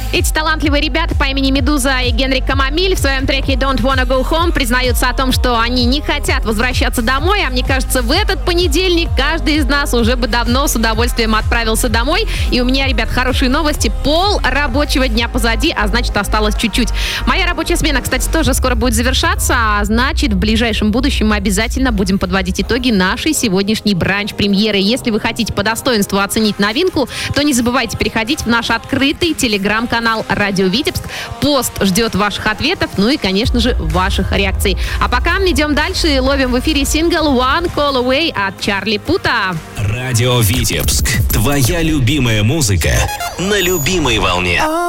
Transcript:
Эти талантливые ребята по имени Медуза и Генрик Камамиль в своем треке Don't Wanna Go Home признаются о том, что они не хотят возвращаться домой, а мне кажется, в этот понедельник каждый из нас уже бы давно с удовольствием отправился домой. И у меня, ребят, хорошие новости. Пол рабочего дня позади, а значит, осталось чуть-чуть. Моя рабочая смена, кстати, тоже скоро будет завершаться, а значит, в ближайшем будущем мы обязательно будем подводить итоги нашей сегодняшней бранч-премьеры. Если вы хотите по достоинству оценить новинку, то не забывайте переходить в наш открытый телеграм-канал «Радио Витебск». Пост ждет ваших ответов, ну и, конечно же, ваших реакций. А пока идем дальше и ловим в эфире сингл «One Call Away» от Чарли Пута. Радио Витебск. Твоя любимая музыка на любимой волне.